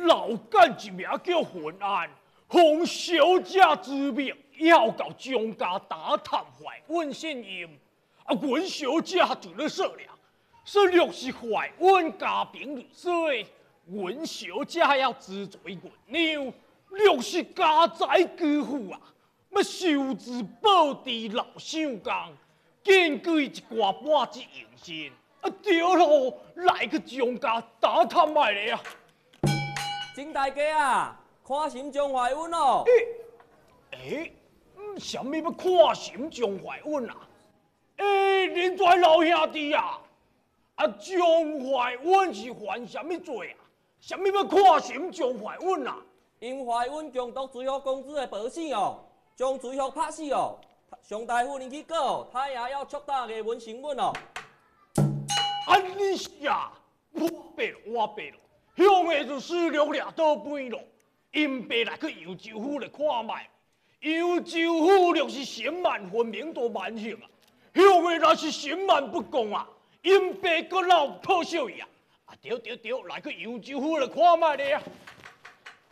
老干一名叫浑安，奉小姐之命，要到张家打探怀温信用。阮小姐就咧说了，说若是怀温家贫如水，阮小姐要资助阮娘；若是家财巨富啊，要受之报之老相公，见过一寡半之用心。对咯，来去张家打探卖咧啊！ 曾大家啊，看心张怀温哦。 什么要看心张怀温啊？恁在老兄弟啊，张怀温是犯什么罪啊？什么要看心张怀温啊？ 因怀温强夺水户公子的保险哦，将水户拍死哦。上大夫人去告，他也要触打个文成本哦。 你是啊，我白了，向下就输了俩倒背咯。因爸来去扬州府来看卖，扬州府若是刑满分明都慢刑啊，向下若是刑满不公啊，因爸搁闹破小伊啊。对，来去扬州府来看卖咧啊。